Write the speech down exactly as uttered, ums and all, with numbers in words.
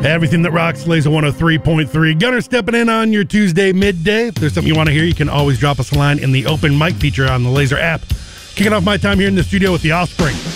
Everything that rocks, Laser one oh three point three. Gunner stepping in on your Tuesday midday. If there's something you want to hear, you can always drop us a line in the open mic feature on the Laser app. Kicking off my time here in the studio with The Offspring.